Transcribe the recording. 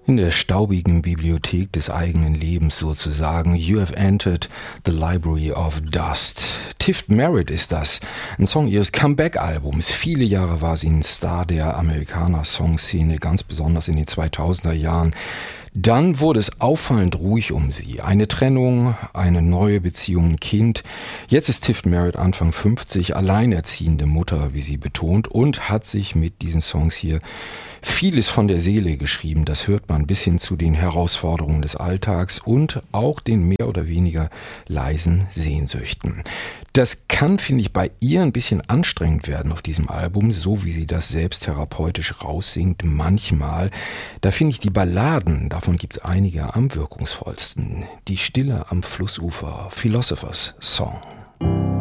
In der staubigen Bibliothek des eigenen Lebens sozusagen. You have entered the library of dust. Tift Merritt ist das. Ein Song ihres Comeback-Albums. Viele Jahre war sie ein Star der Amerikaner-Songszene, ganz besonders in den 2000er Jahren. Dann wurde es auffallend ruhig um sie. Eine Trennung, eine neue Beziehung, ein Kind. Jetzt ist Tift Merritt Anfang 50, alleinerziehende Mutter, wie sie betont, und hat sich mit diesen Songs hier vieles von der Seele geschrieben. Das hört man bis hin zu den Herausforderungen des Alltags und auch den mehr oder weniger leisen Sehnsüchten. Das kann, finde ich, bei ihr ein bisschen anstrengend werden auf diesem Album, so wie sie das selbst therapeutisch raussingt manchmal. Da finde ich die Balladen, davon gibt es einige, am wirkungsvollsten. Die Stille am Flussufer, Philosopher's Song.